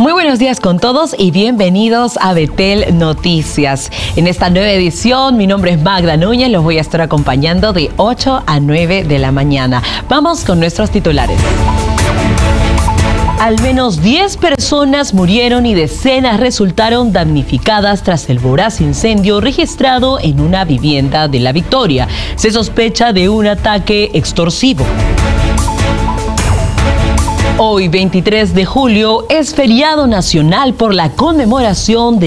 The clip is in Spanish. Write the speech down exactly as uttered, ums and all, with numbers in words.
Muy buenos días con todos y bienvenidos a Betel Noticias. En esta nueva edición, mi nombre es Magda Núñez, los voy a estar acompañando de ocho a nueve de la mañana. Vamos con nuestros titulares. Al menos diez personas murieron y decenas resultaron damnificadas tras el voraz incendio registrado en una vivienda de La Victoria. Se sospecha de un ataque extorsivo. Hoy, veintitrés de julio, es feriado nacional por la conmemoración de